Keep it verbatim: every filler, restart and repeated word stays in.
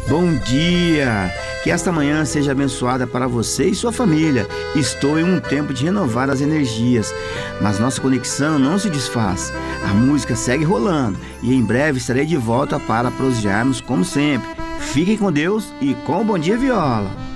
Bom dia! Que esta manhã seja abençoada para você e sua família. Estou em um tempo de renovar as energias, mas nossa conexão não se desfaz. A música segue rolando e em breve estarei de volta para prosearmos como sempre. Fiquem com Deus e com o Bom Dia Viola.